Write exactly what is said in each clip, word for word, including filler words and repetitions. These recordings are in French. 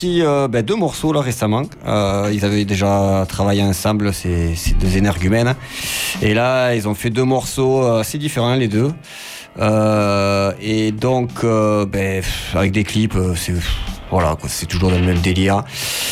Euh, ben, deux morceaux là récemment. Euh, ils avaient déjà travaillé ensemble, ces, ces deux énergumènes. Et là, ils ont fait deux morceaux assez différents les deux. Euh, et donc, euh, ben, avec des clips, c'est voilà, quoi, c'est toujours dans le même délire.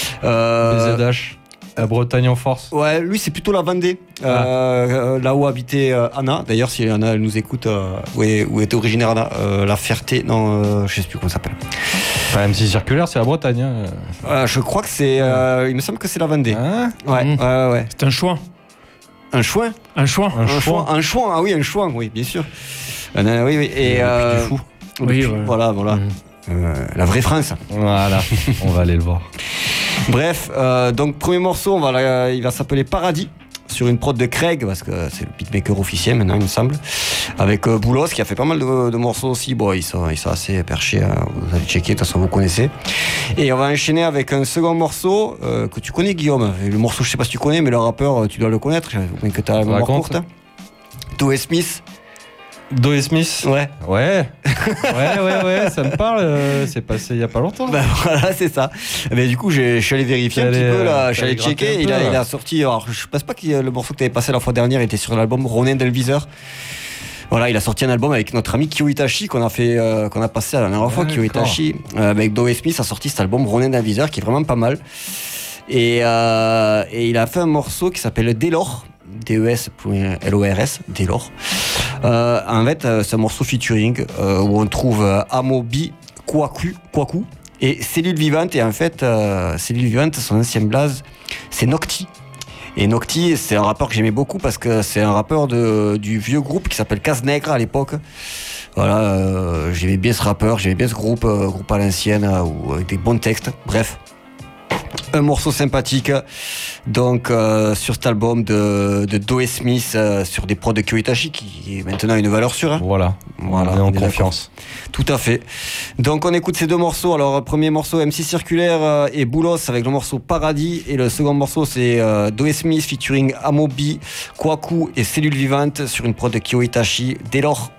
Euh, B Z H. La Bretagne en force. Ouais, lui c'est plutôt la Vendée, ah. euh, là où habitait euh, Anna. D'ailleurs, si Anna elle nous écoute, euh, où, est, où était originaire Anna, euh, la Ferté, non, euh, je sais plus comment ça s'appelle. Enfin, M six Circulaire, c'est la Bretagne. Hein. Euh, je crois que c'est, euh, il me semble que c'est la Vendée. Hein ouais, mmh. ouais, ouais. C'est un chouin. Un chouin. Un chouin. Un, un chouin. Un chouin. Ah oui, un chouin. Oui, bien sûr. Euh, oui, oui. Et, et euh, du fou. Oui, ouais. Voilà, voilà. Mmh. Euh, la vraie France. Voilà, on va aller le voir. Bref, euh, donc premier morceau, on va la, il va s'appeler Paradis, sur une prod de Craig, parce que c'est le beatmaker officiel maintenant, il me semble, avec euh, Boulos, qui a fait pas mal de, de morceaux aussi. Bon, ils sont, ils sont assez perchés, hein. Vous allez checker, de toute façon vous connaissez. Et on va enchaîner avec un second morceau euh, que tu connais, Guillaume. Le morceau, je sais pas si tu connais, mais le rappeur, tu dois le connaître, bien que tu as la mémoire courte. Doe Smith. Doe Smith. Ouais. Ouais. Ouais, ouais, ouais, ça me parle. Euh, c'est passé il y a pas longtemps. Bah voilà, c'est ça. Mais du coup, je suis allé vérifier un petit peu là, je suis allé checker. Il a, il a sorti. Alors, je pense pas que le morceau que tu avais passé la fois dernière était sur l'album Ronin Delviseur. Voilà, il a sorti un album avec notre ami Kyo Itachi qu'on a fait, euh, qu'on a passé la dernière fois. Kyo Itachi euh, avec Doe Smith a sorti cet album Ronin Delviseur qui est vraiment pas mal. Et, euh, et il a fait un morceau qui s'appelle Délor. D E S L O R S, Délor. Euh, en fait, euh, c'est un morceau featuring euh, où on trouve euh, Amobi, Kwaku, Kwaku et Cellule Vivante. Et en fait, euh, Cellule Vivante, son ancien blaze, c'est Nocti. Et Nocti, c'est un rappeur que j'aimais beaucoup parce que c'est un rappeur de, du vieux groupe qui s'appelle Casse Negra à l'époque. Voilà, euh, j'aimais bien ce rappeur, j'aimais bien ce groupe, euh, groupe à l'ancienne, euh, avec des bons textes. Bref. Un morceau sympathique donc euh, sur cet album de, de Doe Smith euh, sur des prods de Kyo Itachi qui maintenant a une valeur sûre. Hein. Voilà, voilà, on est en confiance. Tout à fait. Donc on écoute ces deux morceaux. Alors premier morceau M six Circulaire euh, et Boulos avec le morceau Paradis et le second morceau c'est euh, Doe Smith featuring Amobi, Kwaku et Cellule Vivante sur une prod de Kyo Itachi. Dès lors.